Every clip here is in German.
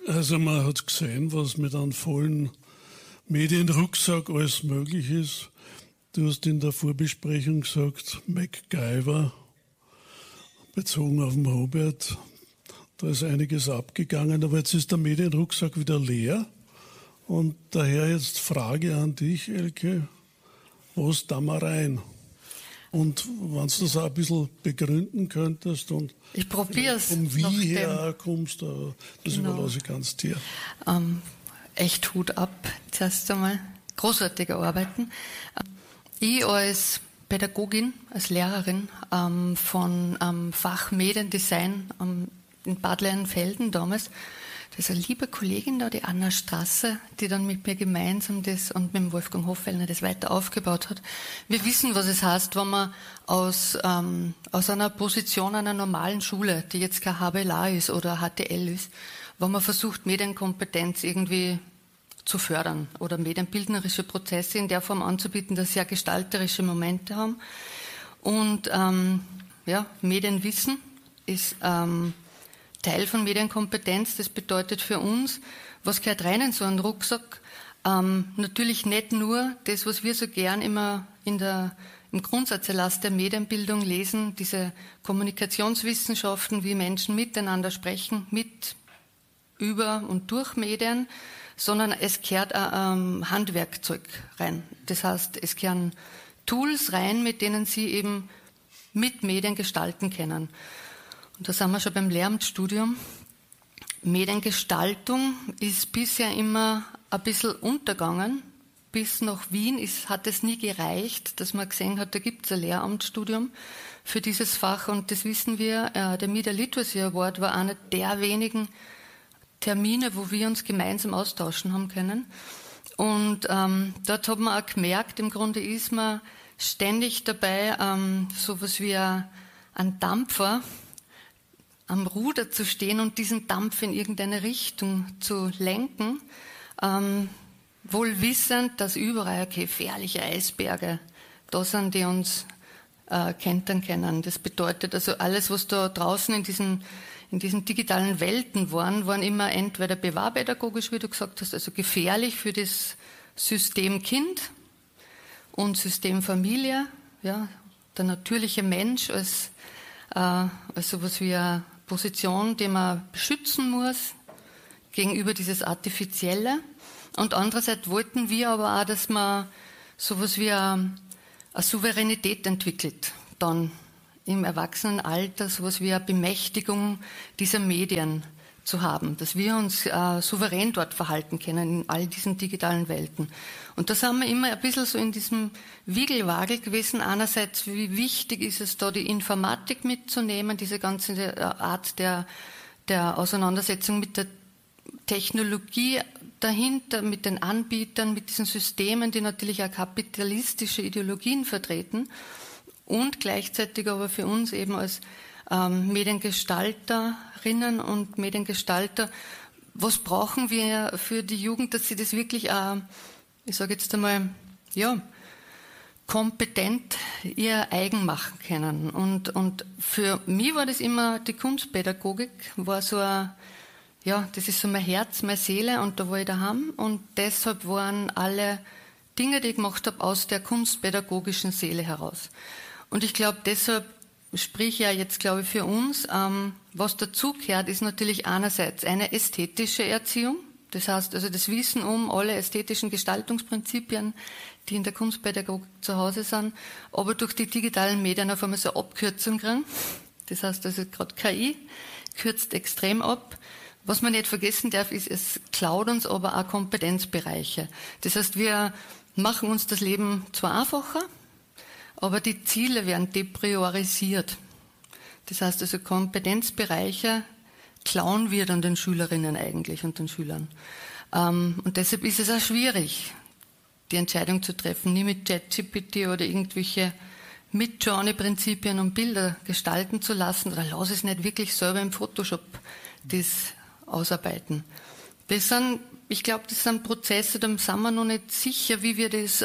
Also man hat gesehen, was mit einem vollen Medienrucksack alles möglich ist. Du hast in der Vorbesprechung gesagt, MacGyver, bezogen auf den Robert. Da ist einiges abgegangen, aber jetzt ist der Medienrucksack wieder leer. Und daher jetzt Frage an dich, Elke, was da mal rein? Und wenn du das auch ein bisschen begründen könntest und ich probier's vom Wie her kommst, das überlasse ich ganz dir. Echt Hut ab, zuerst einmal. Großartige Arbeiten. Ich als Pädagogin, als Lehrerin von Fach Mediendesign in Bad Leonfelden damals, da ist eine liebe Kollegin da, die Anna Strasser, die dann mit mir gemeinsam das und mit dem Wolfgang Hoffellner das weiter aufgebaut hat. Wir wissen, was es heißt, wenn man aus einer Position einer normalen Schule, die jetzt kein HBLA ist oder HTL ist, wenn man versucht, Medienkompetenz irgendwie zu fördern oder medienbildnerische Prozesse in der Form anzubieten, dass sie ja gestalterische Momente haben. Und Medienwissen ist Teil von Medienkompetenz. Das bedeutet für uns, was gehört rein in so einen Rucksack? Natürlich nicht nur das, was wir so gern immer im Grundsatzerlass der Medienbildung lesen, diese Kommunikationswissenschaften, wie Menschen miteinander sprechen, mit, über und durch Medien, sondern es gehört auch Handwerkzeug rein. Das heißt, es gehören Tools rein, mit denen Sie eben mit Medien gestalten können. Und da sind wir schon beim Lehramtsstudium. Mediengestaltung ist bisher immer ein bisschen untergegangen. Bis nach Wien hat es nie gereicht, dass man gesehen hat, da gibt es ein Lehramtsstudium für dieses Fach. Und das wissen wir, der Media Literacy Award war einer der wenigen Termine, wo wir uns gemeinsam austauschen haben können. Und dort hat man auch gemerkt, im Grunde ist man ständig dabei, sowas wie ein Dampfer am Ruder zu stehen und diesen Dampf in irgendeine Richtung zu lenken, wohl wissend, dass überall gefährliche Eisberge da sind, die uns kentern können. Das bedeutet also, alles, was da draußen in diesen digitalen Welten waren immer entweder bewahrpädagogisch, wie du gesagt hast, also gefährlich für das System Kind und System Familie, ja, der natürliche Mensch als sowas wie eine Position, die man beschützen muss gegenüber dieses Artifizielle. Und andererseits wollten wir aber auch, dass man sowas wie eine Souveränität entwickelt, dann im Erwachsenenalter sowas wie eine Bemächtigung dieser Medien zu haben, dass wir uns souverän dort verhalten können in all diesen digitalen Welten. Und da sind wir immer ein bisschen so in diesem Wiegelwagel gewesen. Einerseits, wie wichtig ist es da, die Informatik mitzunehmen, diese ganze Art der Auseinandersetzung mit der Technologie dahinter, mit den Anbietern, mit diesen Systemen, die natürlich auch kapitalistische Ideologien vertreten. Und gleichzeitig aber für uns eben als Mediengestalterinnen und Mediengestalter, was brauchen wir für die Jugend, dass sie das wirklich, ich sage jetzt einmal, ja, kompetent ihr eigen machen können. Und für mich war das immer, die Kunstpädagogik war so das ist so mein Herz, meine Seele, und da war ich daheim, und deshalb waren alle Dinge, die ich gemacht habe, aus der kunstpädagogischen Seele heraus. Und ich glaube, deshalb sprich ich ja jetzt, glaube ich, für uns, was dazugehört, ist natürlich einerseits eine ästhetische Erziehung. Das heißt, also das Wissen um alle ästhetischen Gestaltungsprinzipien, die in der Kunstpädagogik zu Hause sind, aber durch die digitalen Medien auf einmal so eine Abkürzung kriegen. Das heißt, also gerade KI kürzt extrem ab. Was man nicht vergessen darf, ist, es klaut uns aber auch Kompetenzbereiche. Das heißt, wir machen uns das Leben zwar einfacher, aber die Ziele werden depriorisiert. Das heißt also, Kompetenzbereiche klauen wir dann den Schülerinnen eigentlich und den Schülern. Und deshalb ist es auch schwierig, die Entscheidung zu treffen, nie mit ChatGPT oder irgendwelche Midjourney-Prinzipien und Bilder gestalten zu lassen, oder lass es nicht wirklich selber im Photoshop das ausarbeiten. Ich glaube, das sind Prozesse, da sind wir noch nicht sicher, wie wir das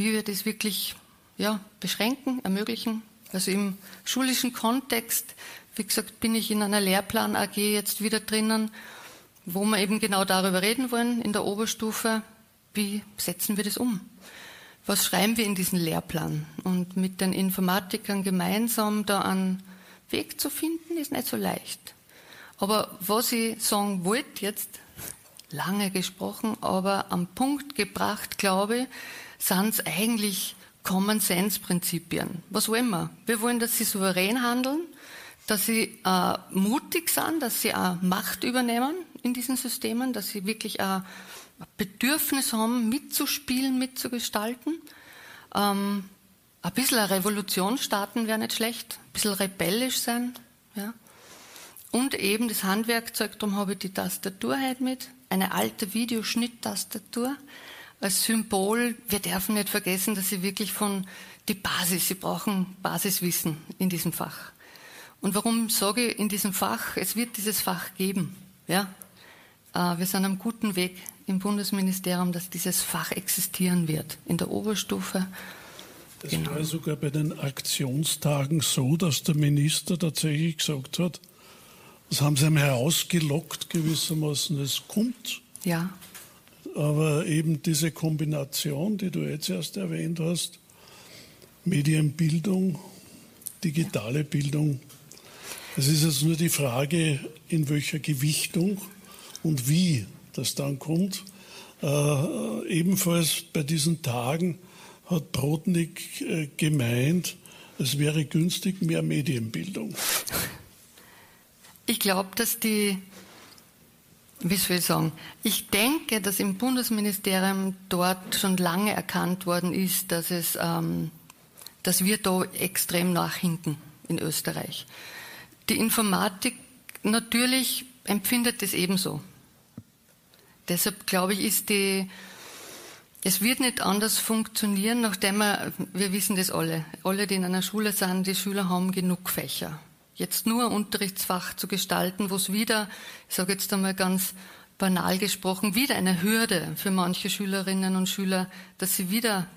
wirklich beschränken, ermöglichen. Also im schulischen Kontext wie gesagt, bin ich in einer Lehrplan AG jetzt wieder drinnen, wo wir eben genau darüber reden wollen in der Oberstufe, wie setzen wir das um? Was schreiben wir in diesen Lehrplan? Und mit den Informatikern gemeinsam da einen Weg zu finden, ist nicht so leicht. Aber was ich sagen wollte jetzt, lange gesprochen, aber am Punkt gebracht, glaube ich, sind es eigentlich Common-Sense-Prinzipien. Was wollen wir? Wir wollen, dass sie souverän handeln, dass sie mutig sind, dass sie auch Macht übernehmen in diesen Systemen, dass sie wirklich ein Bedürfnis haben, mitzuspielen, mitzugestalten. Ein bisschen eine Revolution starten wäre nicht schlecht, ein bisschen rebellisch sein. Ja. Und eben das Handwerkzeug, darum habe ich die Tastatur heute mit, eine alte Videoschnitt-Tastatur als Symbol. Wir dürfen nicht vergessen, dass sie wirklich die Basis, sie brauchen Basiswissen in diesem Fach. Und warum sage ich in diesem Fach? Es wird dieses Fach geben. Ja? Wir sind am guten Weg im Bundesministerium, dass dieses Fach existieren wird in der Oberstufe. Es war sogar bei den Aktionstagen so, dass der Minister tatsächlich gesagt hat, das haben sie ihm herausgelockt gewissermaßen, es kommt. Ja. Aber eben diese Kombination, die du jetzt erst erwähnt hast, Medienbildung, digitale Bildung, es ist jetzt nur die Frage, in welcher Gewichtung und wie das dann kommt. Ebenfalls bei diesen Tagen hat Brodnik gemeint, es wäre günstig mehr Medienbildung. Ich glaube, dass ich denke, dass im Bundesministerium dort schon lange erkannt worden ist, dass wir da extrem nachhinken in Österreich. Die Informatik natürlich empfindet das ebenso. Deshalb glaube ich, es wird nicht anders funktionieren, nachdem wir wissen das alle, die in einer Schule sind, die Schüler haben genug Fächer. Jetzt nur ein Unterrichtsfach zu gestalten, wo es wieder, ich sage jetzt einmal ganz banal gesprochen, wieder eine Hürde für manche Schülerinnen und Schüler, dass sie wieder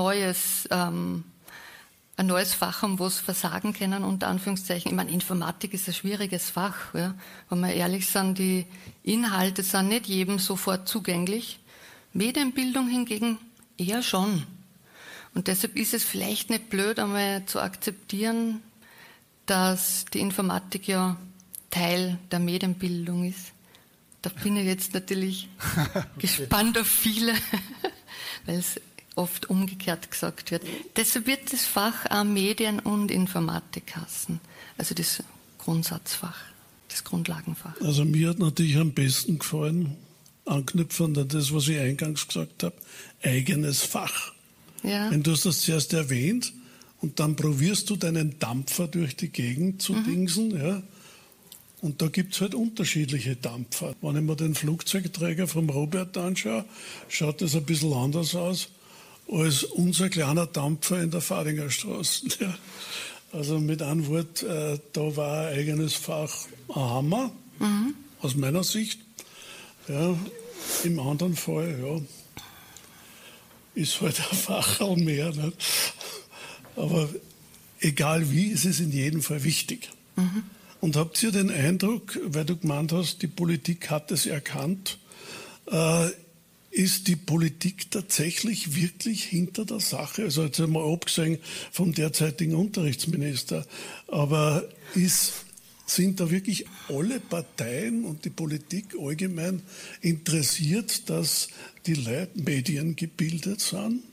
ein neues Fach haben, wo sie versagen können, unter Anführungszeichen. Ich meine, Informatik ist ein schwieriges Fach. Ja. Wenn wir ehrlich sind, die Inhalte sind nicht jedem sofort zugänglich. Medienbildung hingegen eher schon. Und deshalb ist es vielleicht nicht blöd, einmal zu akzeptieren, dass die Informatik ja Teil der Medienbildung ist. Da bin ich jetzt natürlich gespannt auf viele, weil es oft umgekehrt gesagt wird. Deshalb wird das Fach auch Medien und Informatik heißen. Also das Grundsatzfach, das Grundlagenfach. Also mir hat natürlich am besten gefallen, anknüpfend an das, was ich eingangs gesagt habe, eigenes Fach. Ja. Wenn du hast das zuerst erwähnt und dann probierst du deinen Dampfer durch die Gegend zu dingsen, ja, und da gibt es halt unterschiedliche Dampfer. Wenn ich mir den Flugzeugträger vom Robert anschaue, schaut das ein bisschen anders aus als unser kleiner Dampfer in der Fadinger Straße. Ja. Also mit einem Wort, da war ein eigenes Fach ein Hammer, aus meiner Sicht. Ja, im anderen Fall, ja, ist halt ein Facherl mehr. Nicht? Aber egal wie, es ist in jedem Fall wichtig. Und habt ihr den Eindruck, weil du gemeint hast, die Politik hat es erkannt, ist die Politik tatsächlich wirklich hinter der Sache? Also jetzt einmal abgesehen vom derzeitigen Unterrichtsminister, aber sind da wirklich alle Parteien und die Politik allgemein interessiert, dass die Leute mediengebildet sind?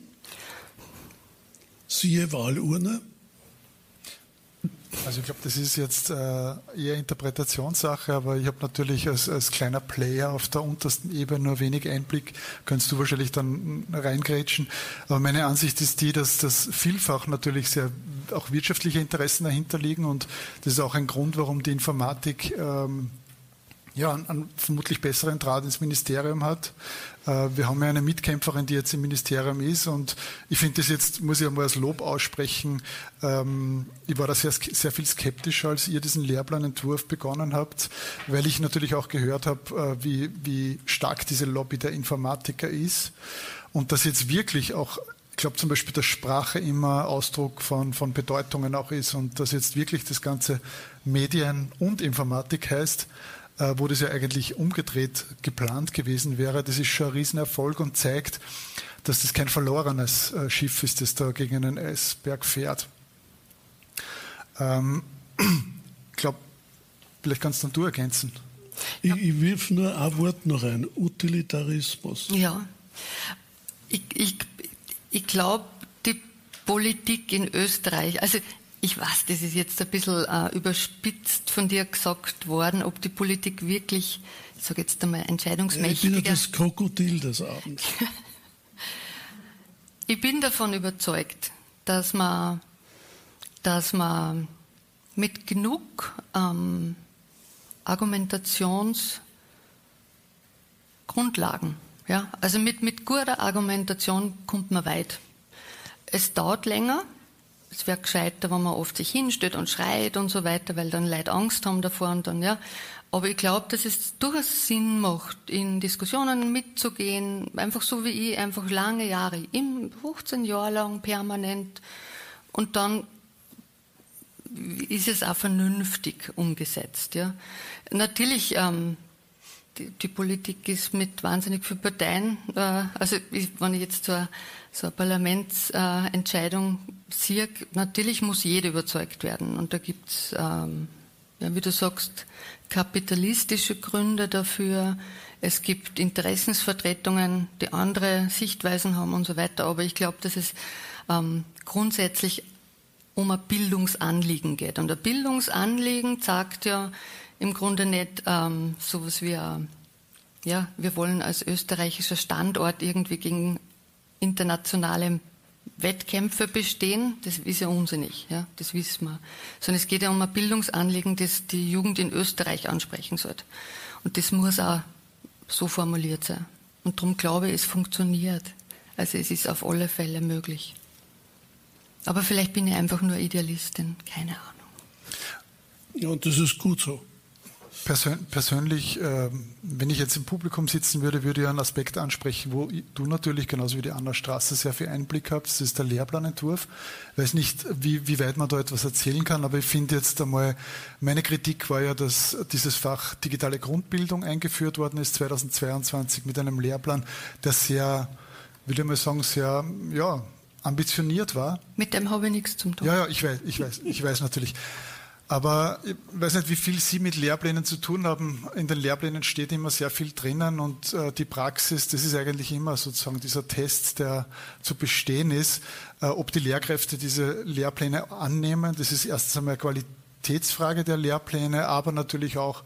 Siehe Wahlurne. Also ich glaube, das ist jetzt eher Interpretationssache, aber ich habe natürlich als kleiner Player auf der untersten Ebene nur wenig Einblick, kannst du wahrscheinlich dann reingrätschen. Aber meine Ansicht ist die, dass das vielfach natürlich sehr auch wirtschaftliche Interessen dahinter liegen und das ist auch ein Grund, warum die Informatik einen vermutlich besseren Draht ins Ministerium hat. Wir haben ja eine Mitkämpferin, die jetzt im Ministerium ist und ich finde das jetzt, muss ich einmal als Lob aussprechen, ich war da sehr, sehr viel skeptischer, als ihr diesen Lehrplanentwurf begonnen habt, weil ich natürlich auch gehört habe, wie stark diese Lobby der Informatiker ist und dass jetzt wirklich auch glaube zum Beispiel, dass Sprache immer Ausdruck von Bedeutungen auch ist und dass jetzt wirklich das Ganze Medien und Informatik heißt, wo das ja eigentlich umgedreht geplant gewesen wäre. Das ist schon ein Riesenerfolg und zeigt, dass das kein verlorenes Schiff ist, das da gegen einen Eisberg fährt. Ich glaube, vielleicht kannst du ergänzen. Ich wirf nur ein Wort noch ein, Utilitarismus. Ja, ich glaube, die Politik in Österreich, also ich weiß, das ist jetzt ein bisschen überspitzt von dir gesagt worden, ob die Politik wirklich, ich sage jetzt einmal, entscheidungsmächtiger... Ich bin ja das Krokodil des Abends. Ich bin davon überzeugt, dass man mit genug Argumentationsgrundlagen, ja, also mit guter Argumentation kommt man weit. Es dauert länger, es wäre gescheiter, wenn man oft sich hinstellt und schreit und so weiter, weil dann Leute Angst haben davor und dann, ja. Aber ich glaube, dass es durchaus Sinn macht, in Diskussionen mitzugehen, einfach so wie ich, einfach lange Jahre, 15 Jahre lang permanent, und dann ist es auch vernünftig umgesetzt. Ja. Natürlich, die Politik ist mit wahnsinnig vielen Parteien, also wenn ich jetzt so eine Parlamentsentscheidung sehe, natürlich muss jeder überzeugt werden. Und da gibt es, ja, wie du sagst, kapitalistische Gründe dafür. Es gibt Interessensvertretungen, die andere Sichtweisen haben und so weiter. Aber ich glaube, dass es grundsätzlich um ein Bildungsanliegen geht. Und ein Bildungsanliegen sagt ja im Grunde nicht sowas wie, ja, wir wollen als österreichischer Standort irgendwie gegen internationale Wettkämpfe bestehen. Das ist ja unsinnig, ja, das wissen wir. Sondern es geht ja um ein Bildungsanliegen, das die Jugend in Österreich ansprechen sollte. Und das muss auch so formuliert sein. Und darum glaube ich, es funktioniert. Also es ist auf alle Fälle möglich. Aber vielleicht bin ich einfach nur Idealistin, keine Ahnung. Ja, und das ist gut so. Persönlich, wenn ich jetzt im Publikum sitzen würde, würde ich einen Aspekt ansprechen, wo du natürlich, genauso wie die Anna Strasser, sehr viel Einblick habt. Das ist der Lehrplanentwurf. Ich weiß nicht, wie weit man da etwas erzählen kann, aber ich finde jetzt einmal, meine Kritik war ja, dass dieses Fach digitale Grundbildung eingeführt worden ist, 2022, mit einem Lehrplan, der sehr, will ich mal sagen, sehr, ja, ambitioniert war. Mit dem habe ich nichts zu tun. Ja, ich weiß natürlich. Aber ich weiß nicht, wie viel Sie mit Lehrplänen zu tun haben. In den Lehrplänen steht immer sehr viel drinnen und die Praxis, das ist eigentlich immer sozusagen dieser Test, der zu bestehen ist, ob die Lehrkräfte diese Lehrpläne annehmen. Das ist erstens einmal eine Qualitätsfrage der Lehrpläne, aber natürlich auch